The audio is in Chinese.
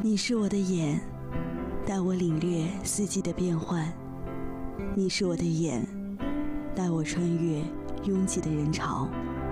你是我的眼，带我领略四季的变换；你是我的眼，带我穿越拥挤的人潮。